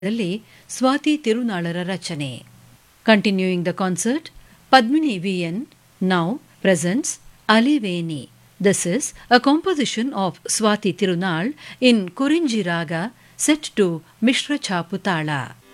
ರಲ್ಲಿ ಸ್ವಾತಿ ತಿರುನಾಳರ ರಚನೆ. Continuing the concert, Padmini VN now presents ಅಲಿವೇನಿ. This is a composition of Swati Tirunal in Kurinji Raga set to Mishra Chaputala.